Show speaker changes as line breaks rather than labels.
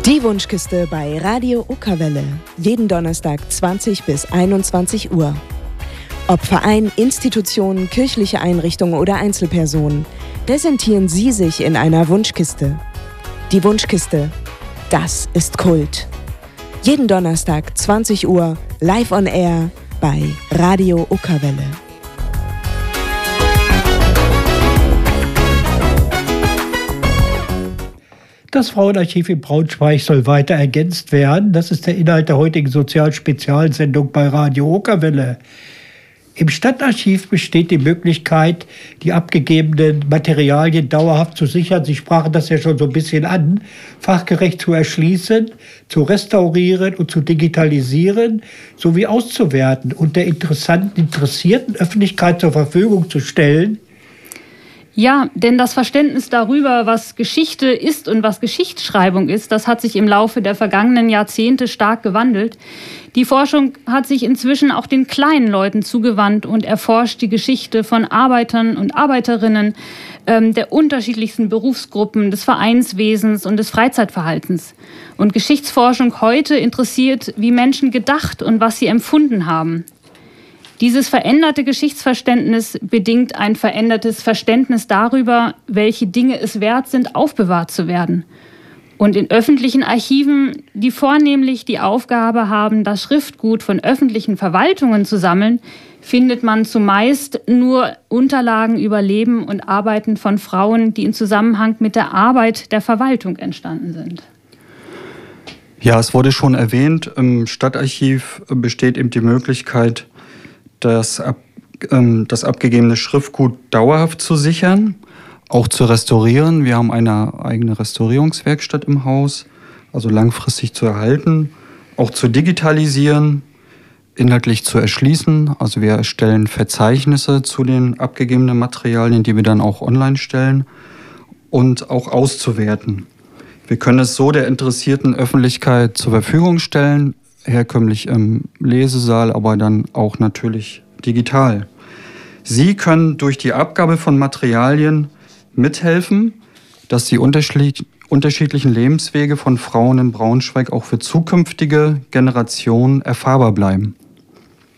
Die Wunschkiste bei Radio Okerwelle. Jeden Donnerstag 20 bis 21 Uhr. Ob Verein, Institutionen, kirchliche Einrichtungen oder Einzelpersonen, präsentieren Sie sich in einer Wunschkiste. Die Wunschkiste, das ist Kult. Jeden Donnerstag 20 Uhr live on air bei Radio Okerwelle.
Das Frauenarchiv in Braunschweig soll weiter ergänzt werden. Das ist der Inhalt der heutigen Sozialspezialsendung bei Radio Okerwelle. Im Stadtarchiv besteht die Möglichkeit, die abgegebenen Materialien dauerhaft zu sichern. Sie sprachen das ja schon so ein bisschen an, fachgerecht zu erschließen, zu restaurieren und zu digitalisieren, sowie auszuwerten und der interessierten Öffentlichkeit zur Verfügung zu stellen.
Ja, denn das Verständnis darüber, was Geschichte ist und was Geschichtsschreibung ist, das hat sich im Laufe der vergangenen Jahrzehnte stark gewandelt. Die Forschung hat sich inzwischen auch den kleinen Leuten zugewandt und erforscht die Geschichte von Arbeitern und Arbeiterinnen, der unterschiedlichsten Berufsgruppen, des Vereinswesens und des Freizeitverhaltens. Und Geschichtsforschung heute interessiert, wie Menschen gedacht und was sie empfunden haben. Dieses veränderte Geschichtsverständnis bedingt ein verändertes Verständnis darüber, welche Dinge es wert sind, aufbewahrt zu werden. Und in öffentlichen Archiven, die vornehmlich die Aufgabe haben, das Schriftgut von öffentlichen Verwaltungen zu sammeln, findet man zumeist nur Unterlagen über Leben und Arbeiten von Frauen, die in Zusammenhang mit der Arbeit der Verwaltung entstanden sind.
Ja, es wurde schon erwähnt, im Stadtarchiv besteht eben die Möglichkeit, das abgegebene Schriftgut dauerhaft zu sichern, auch zu restaurieren. Wir haben eine eigene Restaurierungswerkstatt im Haus, also langfristig zu erhalten, auch zu digitalisieren, inhaltlich zu erschließen. Also wir erstellen Verzeichnisse zu den abgegebenen Materialien, die wir dann auch online stellen und auch auszuwerten. Wir können es so der interessierten Öffentlichkeit zur Verfügung stellen, herkömmlich im Lesesaal, aber dann auch natürlich digital. Sie können durch die Abgabe von Materialien mithelfen, dass die unterschiedlichen Lebenswege von Frauen in Braunschweig auch für zukünftige Generationen erfahrbar bleiben.